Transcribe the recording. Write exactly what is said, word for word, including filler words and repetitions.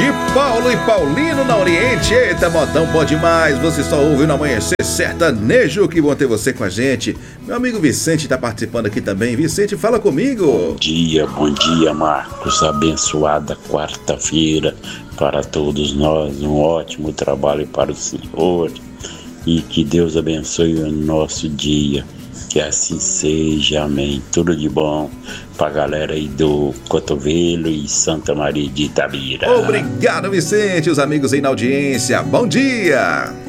de Paulo e Paulino na Oriente. Eita, modão bom demais. Você só ouve no Amanhecer Sertanejo. Que bom ter você com a gente. Meu amigo Vicente está participando aqui também. Vicente, fala comigo. Bom dia, bom dia, Marcos. Abençoada quarta-feira para todos nós. Um ótimo trabalho para o Senhor. E que Deus abençoe o nosso dia. Que assim seja, amém. Tudo de bom pra galera aí do Cotovelo e Santa Maria de Itabira. Obrigado, Vicente. Os amigos aí na audiência. Bom dia.